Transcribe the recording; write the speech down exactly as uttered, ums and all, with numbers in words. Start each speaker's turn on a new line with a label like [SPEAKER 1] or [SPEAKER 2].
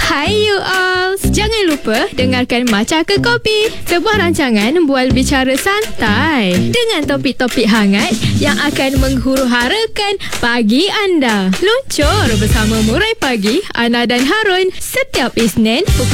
[SPEAKER 1] Hai you all. Jangan lupa dengarkan Maca ke Kopi, sebuah rancangan bual bicara santai dengan topik-topik hangat yang akan menghuru-harakan pagi anda. Luncur bersama Murai Pagi, Ana dan Harun setiap Isnin pukul